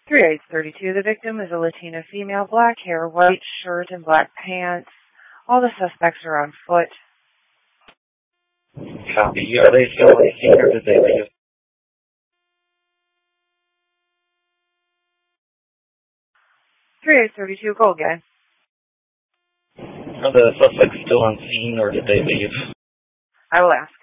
3832, the victim is a Latina female, black hair, white shirt, and black pants. All the suspects are on foot. Copy. Are they still on the scene or did they leave? 3832, go again. Are the suspects still on scene or did they leave? I will ask.